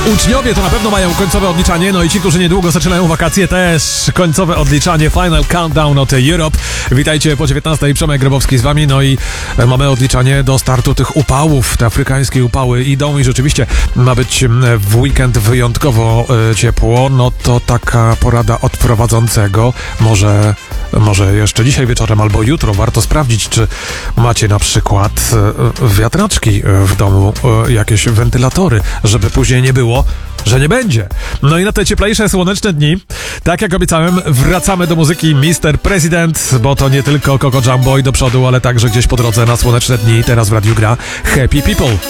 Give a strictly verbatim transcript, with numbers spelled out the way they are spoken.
Uczniowie to na pewno mają końcowe odliczanie, no i ci, którzy niedługo zaczynają wakacje, też końcowe odliczanie. Final Countdown od Europe. Witajcie po dziewiętnastej, Przemek Grabowski z wami, no i mamy odliczanie do startu tych upałów. Te afrykańskie upały idą i rzeczywiście ma być w weekend wyjątkowo ciepło. No to taka porada od prowadzącego. Może, może jeszcze dzisiaj wieczorem albo jutro warto sprawdzić, czy macie na przykład wiatraczki w domu, jakieś wentylatory, żeby później nie było, że nie będzie. No i na te cieplejsze, słoneczne dni, tak jak obiecałem, wracamy do muzyki mister President, bo to nie tylko Coco Jumbo i do przodu, ale także gdzieś po drodze na słoneczne dni. Teraz w radiu gra Happy People.